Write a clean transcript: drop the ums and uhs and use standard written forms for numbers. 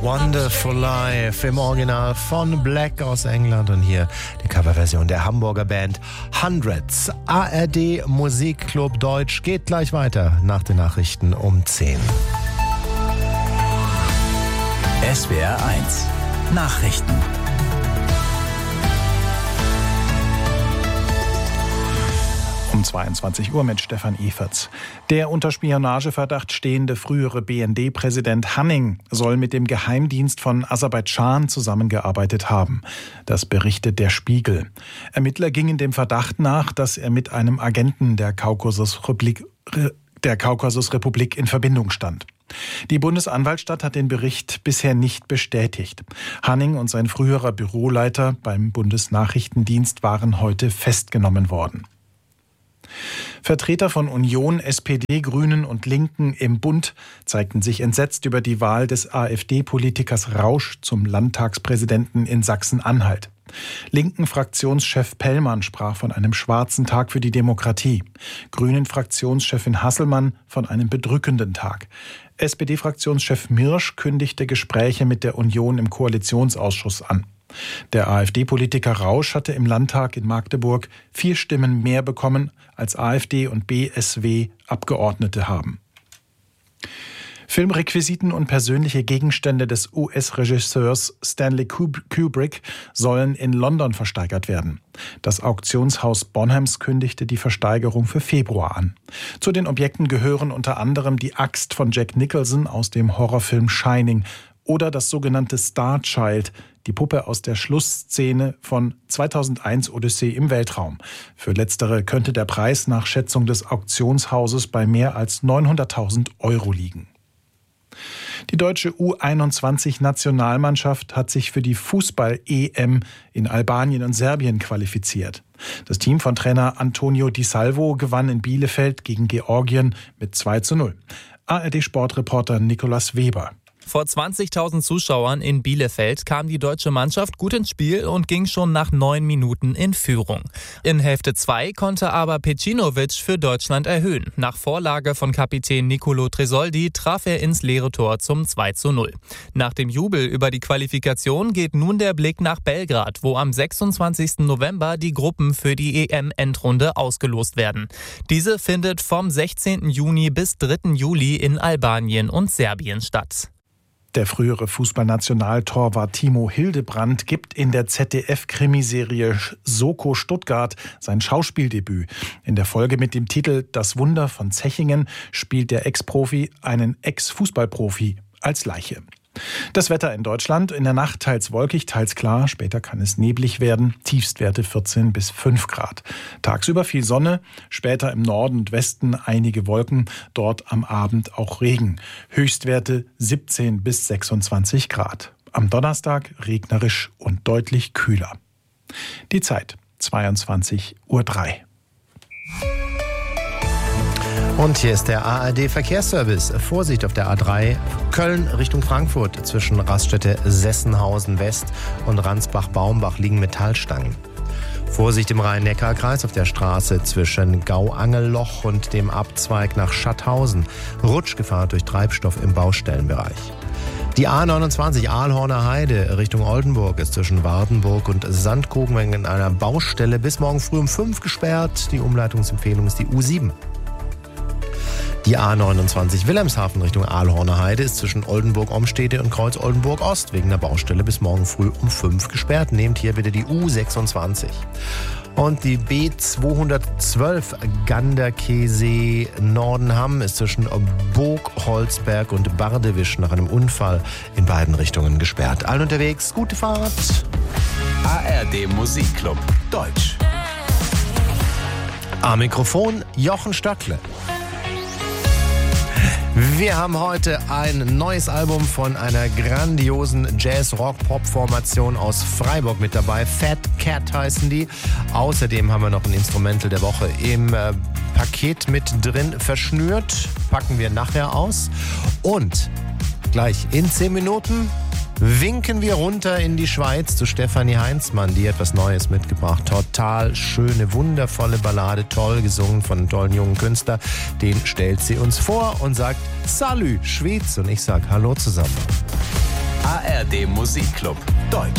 Wonderful Life im Original von Black aus England und hier die Coverversion der Hamburger Band Hundreds. ARD Musikclub Deutsch geht gleich weiter nach den Nachrichten um 10. SWR 1 Nachrichten. Um 22 Uhr mit Stefan Eferts. Der unter Spionageverdacht stehende frühere BND-Präsident Hanning soll mit dem Geheimdienst von Aserbaidschan zusammengearbeitet haben. Das berichtet der Spiegel. Ermittler gingen dem Verdacht nach, dass er mit einem Agenten der Kaukasusrepublik in Verbindung stand. Die Bundesanwaltschaft hat den Bericht bisher nicht bestätigt. Hanning und sein früherer Büroleiter beim Bundesnachrichtendienst waren heute festgenommen worden. Vertreter von Union, SPD, Grünen und Linken im Bund zeigten sich entsetzt über die Wahl des AfD-Politikers Rausch zum Landtagspräsidenten in Sachsen-Anhalt. Linken-Fraktionschef Pellmann sprach von einem schwarzen Tag für die Demokratie. Grünen-Fraktionschefin Hasselmann von einem bedrückenden Tag. SPD-Fraktionschef Mirsch kündigte Gespräche mit der Union im Koalitionsausschuss an. Der AfD-Politiker Rausch hatte im Landtag in Magdeburg 4 Stimmen mehr bekommen, als AfD und BSW Abgeordnete haben. Filmrequisiten und persönliche Gegenstände des US-Regisseurs Stanley Kubrick sollen in London versteigert werden. Das Auktionshaus Bonhams kündigte die Versteigerung für Februar an. Zu den Objekten gehören unter anderem die Axt von Jack Nicholson aus dem Horrorfilm Shining oder das sogenannte Star Child, die Puppe aus der Schlussszene von 2001 Odyssee im Weltraum. Für letztere könnte der Preis nach Schätzung des Auktionshauses bei mehr als 900.000 € liegen. Die deutsche U21-Nationalmannschaft hat sich für die Fußball-EM in Albanien und Serbien qualifiziert. Das Team von Trainer Antonio Di Salvo gewann in Bielefeld gegen Georgien mit 2:0. ARD-Sportreporter Nicolas Weber. Vor 20.000 Zuschauern in Bielefeld kam die deutsche Mannschaft gut ins Spiel und ging schon nach 9 Minuten in Führung. In Hälfte 2 konnte aber Pecinovic für Deutschland erhöhen. Nach Vorlage von Kapitän Nicolo Tresoldi traf er ins leere Tor zum 2:0. Nach dem Jubel über die Qualifikation geht nun der Blick nach Belgrad, wo am 26. November die Gruppen für die EM-Endrunde ausgelost werden. Diese findet vom 16. Juni bis 3. Juli in Albanien und Serbien statt. Der frühere Fußballnationaltorwart Timo Hildebrand gibt in der ZDF-Krimiserie Soko Stuttgart sein Schauspieldebüt. In der Folge mit dem Titel Das Wunder von Zechingen spielt der Ex-Profi einen Ex-Fußballprofi als Leiche. Das Wetter in Deutschland: in der Nacht teils wolkig, teils klar, später kann es neblig werden, Tiefstwerte 14 bis 5 Grad. Tagsüber viel Sonne, später im Norden und Westen einige Wolken, dort am Abend auch Regen. Höchstwerte 17 bis 26 Grad. Am Donnerstag regnerisch und deutlich kühler. Die Zeit 22:03 Uhr. Und hier ist der ARD-Verkehrsservice. Vorsicht auf der A3 Köln Richtung Frankfurt. Zwischen Raststätte Sessenhausen West und Ransbach-Baumbach liegen Metallstangen. Vorsicht im Rhein-Neckar-Kreis auf der Straße zwischen Gauangelloch und dem Abzweig nach Schatthausen. Rutschgefahr durch Treibstoff im Baustellenbereich. Die A29 Aalhorner Heide Richtung Oldenburg ist zwischen Wardenburg und Sandkogen wegen einer Baustelle bis morgen früh um 5 gesperrt. Die Umleitungsempfehlung ist die U7. Die A29 Wilhelmshaven Richtung Aalhorner Heide ist zwischen Oldenburg-Omstede und Kreuz Oldenburg-Ost wegen der Baustelle bis morgen früh um 5 gesperrt. Nehmt hier bitte die U26. Und die B212 Ganderkesee Nordenham ist zwischen Burg, Holzberg und Bardewisch nach einem Unfall in beiden Richtungen gesperrt. Allen unterwegs, gute Fahrt. ARD Musikclub Deutsch. Am Mikrofon Jochen Stöckle. Wir haben heute ein neues Album von einer grandiosen Jazz-Rock-Pop-Formation aus Freiburg mit dabei. Fat Cat heißen die. Außerdem haben wir noch ein Instrumental der Woche im Paket mit drin verschnürt. Packen wir nachher aus. Und gleich in 10 Minuten winken wir runter in die Schweiz zu Stefanie Heinzmann, die etwas Neues mitgebracht. Total schöne, wundervolle Ballade, toll gesungen von einem tollen jungen Künstler. Den stellt sie uns vor und sagt Salü, Schweiz. Und ich sag Hallo zusammen. ARD Musikclub Deutsch.